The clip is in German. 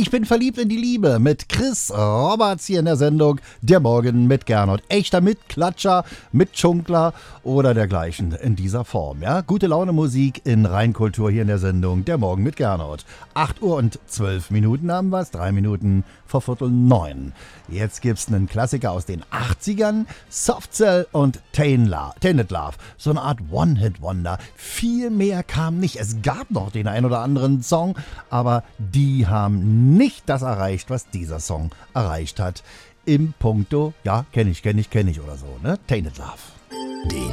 Ich bin verliebt in die Liebe mit Chris Roberts hier in der Sendung Der Morgen mit Gernot. Echter Mitklatscher, Mitschunkler oder dergleichen in dieser Form. Ja? Gute Laune Musik in Rheinkultur hier in der Sendung Der Morgen mit Gernot. 8 Uhr und 12 Minuten haben wir es, 3 Minuten vor 8:45. Jetzt gibt's einen Klassiker aus den 80ern, Soft Cell und Tainted Love. So eine Art One-Hit-Wonder. Viel mehr kam nicht. Es gab noch den ein oder anderen Song, aber die haben nicht das erreicht, was dieser Song erreicht hat. Im Punkto, ja, kenn ich oder so, ne? Tainted Love.